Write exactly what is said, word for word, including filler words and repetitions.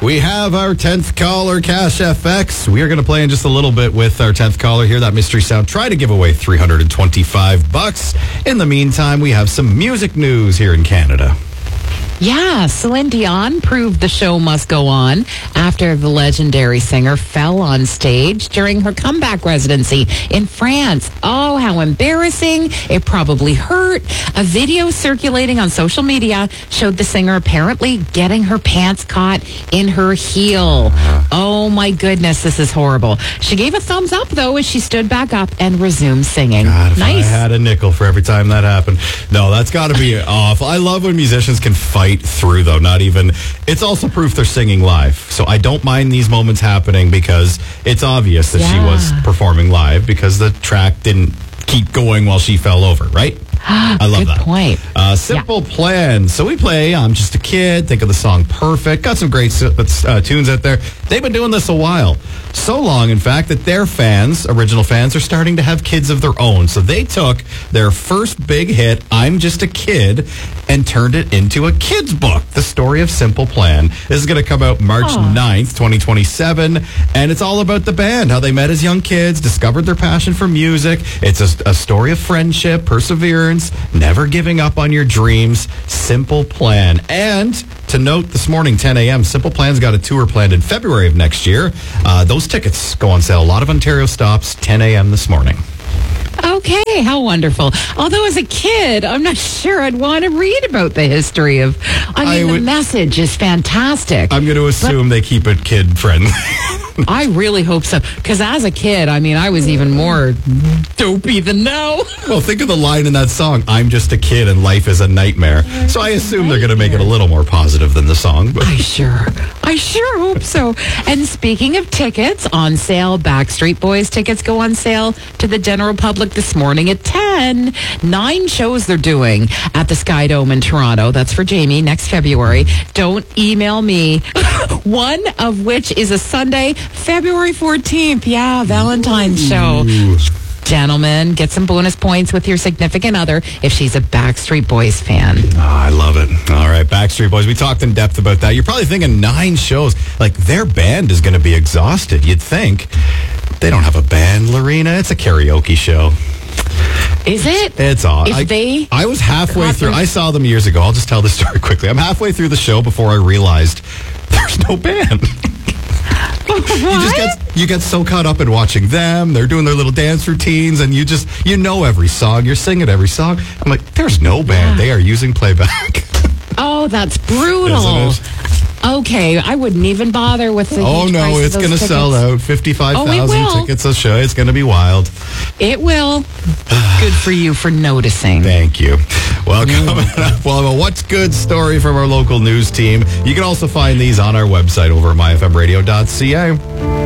We have our tenth caller, Cash F X. We are going to play in just a little bit with our tenth caller here, that mystery sound. Try to give away three hundred twenty-five bucks. In the meantime, we have some music news here in Canada. Yeah, Celine Dion proved the show must go on after the legendary singer fell on stage during her comeback residency in France. Oh, how embarrassing. It probably hurt. A video circulating on social media showed the singer apparently getting her pants caught in her heel. Oh, my goodness, this is horrible. She gave a thumbs up, though, as she stood back up and resumed singing. God, if nice. I had a nickel for every time that happened. No, that's got to be awful. I love when musicians can fight through, though. Not even, it's also proof they're singing live. So I don't mind these moments happening because it's obvious that Yeah. she was performing live because the track didn't keep going while she fell over, right? I love Good that. point. Uh, Simple Yeah. Plan. So we play I'm Just a Kid. Think of the song Perfect. Got some great uh, tunes out there. They've been doing this a while. So long, in fact, that their fans, original fans, are starting to have kids of their own. So they took their first big hit, I'm Just a Kid, and turned it into a kid's book, The Story of Simple Plan. This is going to come out March ninth, twenty twenty-seven, and it's all about the band, how they met as young kids, discovered their passion for music. It's a, a story of friendship, perseverance, never giving up on your dreams. Simple Plan. And to note, this morning, ten a.m., Simple Plan's got a tour planned in February of next year. Uh, those tickets go on sale. A lot of Ontario stops, ten a.m. this morning. Okay, how wonderful. Although as a kid, I'm not sure I'd want to read about the history of, I mean, I would- the message is fantastic. I'm going to assume they keep it kid-friendly. I really hope so. Because as a kid, I mean, I was even more dopey than now. Well, think of the line in that song, I'm just a kid and life is a nightmare. So I assume they're going to make it a little more positive than the song. But I sure, I sure hope so. And speaking of tickets on sale, Backstreet Boys tickets go on sale to the general public this morning at ten. Nine shows they're doing at the Sky Dome in Toronto. That's for Jamie next February. Don't email me. One of which is a Sunday, February fourteenth. Yeah, Valentine's show. Gentlemen, get some bonus points with your significant other if she's a Backstreet Boys fan. Oh, I love it. All right, Backstreet Boys. We talked in depth about that. You're probably thinking nine shows. Like, their band is going to be exhausted, you'd think. They don't have a band, Lorena. It's a karaoke show. Is it? It's odd. If I, they I was halfway have through. to- I saw them years ago. I'll just tell the story quickly. I'm halfway through the show before I realized there's no band. You just get you get so caught up in watching them. They're doing their little dance routines, and you just you know every song. You're singing every song. I'm like, there's no band. They are using playback. Oh, that's brutal. Isn't it? Okay, I wouldn't even bother with the Oh huge price no, of it's those going to tickets. sell out. fifty-five Oh, it will. thousand tickets a show. It's going to be wild. It will. Good for you for noticing. Thank you. Well, coming up, we'll have a What's Good story from our local news team. You can also find these on our website over at my f m radio dot c a.